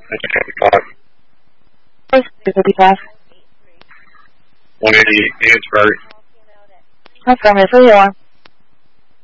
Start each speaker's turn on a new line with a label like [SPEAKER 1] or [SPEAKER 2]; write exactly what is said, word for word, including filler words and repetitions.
[SPEAKER 1] fifty-five.
[SPEAKER 2] fifty-five.
[SPEAKER 1] one eighty Ansbury.
[SPEAKER 2] Affirmative, who you are?